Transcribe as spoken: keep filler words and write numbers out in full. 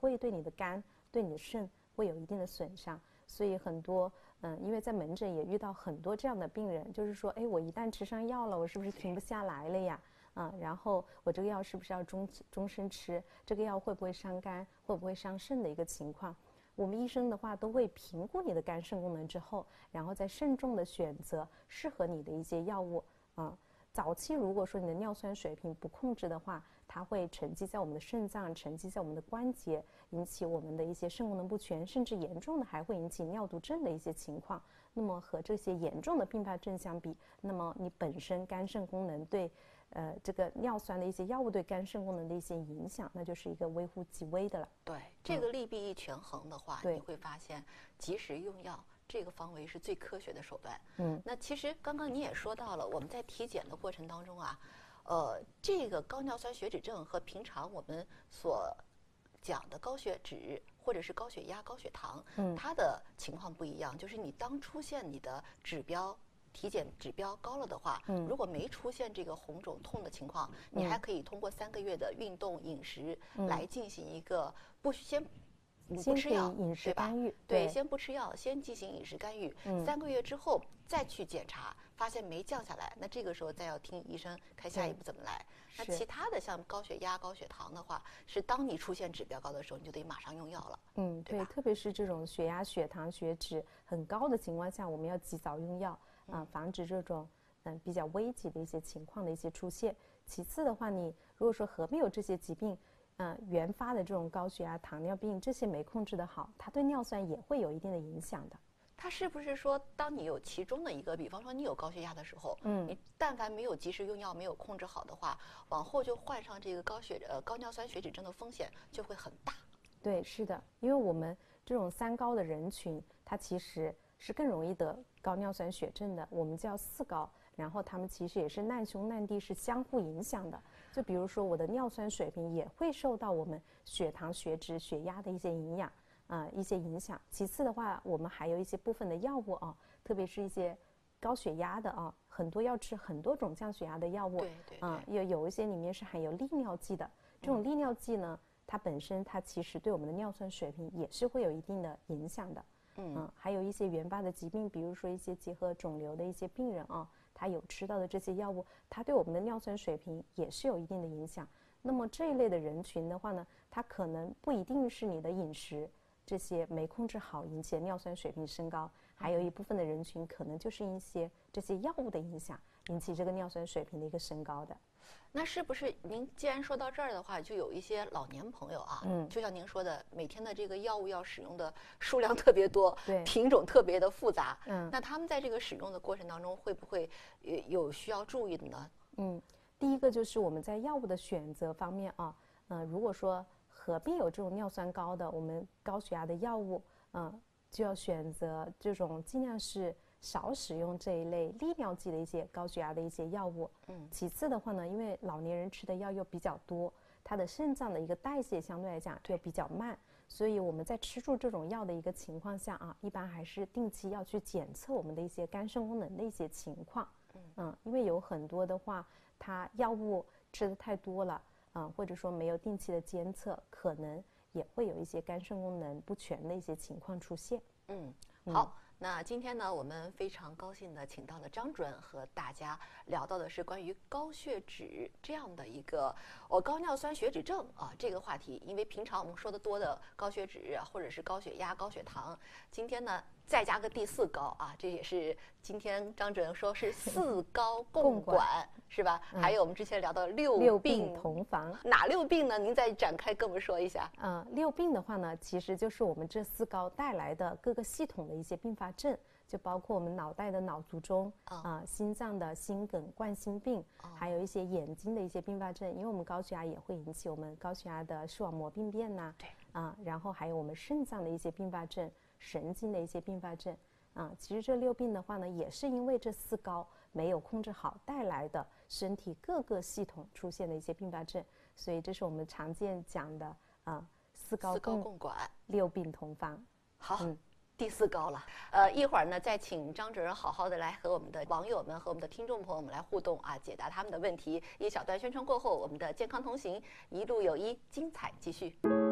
会对你的肝、对你的肾会有一定的损伤。所以很多嗯，因为在门诊也遇到很多这样的病人，就是说，哎，我一旦吃上药了，我是不是停不下来了呀？啊，然后我这个药是不是要终终身吃？这个药会不会伤肝？会不会伤肾的一个情况？我们医生的话都会评估你的肝肾功能之后，然后再慎重的选择适合你的一些药物啊。早期如果说你的尿酸水平不控制的话，它会沉积在我们的肾脏，沉积在我们的关节，引起我们的一些肾功能不全，甚至严重的还会引起尿毒症的一些情况。那么和这些严重的并发症相比，那么你本身肝肾功能对呃这个尿酸的一些药物对肝肾功能的一些影响，那就是一个微乎其微的了。 对，这个利弊一权衡的话， 嗯、 你会发现及时用药这个方为是最科学的手段。 嗯， 那其实刚刚你也说到了，我们在体检的过程当中啊，呃，这个高尿酸血脂症和平常我们所讲的高血脂或者是高血压、高血糖， 嗯， 它的情况不一样。就是你当出现你的指标体检指标高了的话， 嗯， 如果没出现这个红肿痛的情况， 嗯、 你还可以通过三个月的运动饮食来进行一个不先。不吃药， 饮食干预， 对，先不吃药，先进行饮食干预。嗯，三个月之后再去检查，发现没降下来，那这个时候再要听医生看下一步怎么来。那其他的像高血压、高血糖的话，是当你出现指标高的时候，你就得马上用药了。 嗯，对，特别是这种血压、血糖、血脂很高的情况下，我们要及早用药啊、呃，防止这种嗯比较危急的一些情况的一些出现。其次的话，你如果说合并有这些疾病。嗯，原发的这种高血压、糖尿病这些没控制的好，它对尿酸也会有一定的影响的。 它是不是说，当你有其中的一个，比方说你有高血压的时候，嗯，你但凡没有及时用药、没有控制好的话，往后就患上这个高血呃高尿酸血脂症的风险就会很大。 对，是的，因为我们这种三高的人群，它其实是更容易得高尿酸血症的，我们叫四高。然后他们其实也是难兄难弟，是相互影响的。就比如说我的尿酸水平也会受到我们血糖、血脂、血压的一些营养啊、呃、一些影响。其次的话，我们还有一些部分的药物啊，特别是一些高血压的啊，很多要吃很多种降血压的药物。 对对啊，有、呃、有一些里面是含有利尿剂的。这种利尿剂呢，它本身它其实对我们的尿酸水平也是会有一定的影响的。嗯、呃，还有一些原发的疾病，比如说一些结核肿瘤的一些病人啊。他有吃到的这些药物，它对我们的尿酸水平也是有一定的影响。那么这一类的人群的话呢，它可能不一定是你的饮食这些没控制好引起的尿酸水平升高，还有一部分的人群可能就是一些这些药物的影响引起这个尿酸水平的一个升高的。 那是不是您既然说到这儿的话，就有一些老年朋友啊，嗯，就像您说的，每天的这个药物要使用的数量特别多， 对， 品种特别的复杂， 嗯， 那他们在这个使用的过程当中，会不会有需要注意的呢？ 嗯，第一个就是我们在药物的选择方面啊，嗯、呃，如果说合并有这种尿酸高的，我们高血压的药物，嗯、呃，就要选择这种尽量是少使用这一类利尿剂的一些高血压的一些药物。嗯，其次的话呢，因为老年人吃的药又比较多，他的肾脏的一个代谢相对来讲又比较慢，所以我们在吃住这种药的一个情况下啊，一般还是定期要去检测我们的一些肝肾功能的一些情况。嗯, 嗯，因为有很多的话，它药物吃的太多了，嗯，或者说没有定期的监测，可能也会有一些肝肾功能不全的一些情况出现。 嗯，好。嗯，那今天呢，我们非常高兴的请到了张主任和大家聊到的是关于高血脂这样的一个哦高尿酸血脂症啊这个话题。因为平常我们说的多的高血脂或者是高血压、高血糖，今天呢再加个第四高啊，这也是今天张主任说是四高共管是吧？嗯，还有我们之前聊到六病六病同房， 哪六病呢？您再展开跟我们说一下。 嗯，六病的话呢，其实就是我们这四高带来的各个系统的一些并发症，就包括我们脑袋的脑卒中啊、呃，心脏的心梗、冠心病，还有一些眼睛的一些并发症。因为我们高血压也会引起我们高血压的视网膜病变呐、啊， 对啊，然后还有我们肾脏的一些并发症、神经的一些并发症啊。其实这六病的话呢，也是因为这四高没有控制好带来的身体各个系统出现的一些并发症，所以这是我们常见讲的啊，四高共共管， 六病同房。 好。嗯，第四高了，呃，一会儿呢，再请张主任好好的来和我们的网友们和我们的听众朋友们来互动啊，解答他们的问题。一小段宣传过后，我们的健康同行一路有医，精彩继续。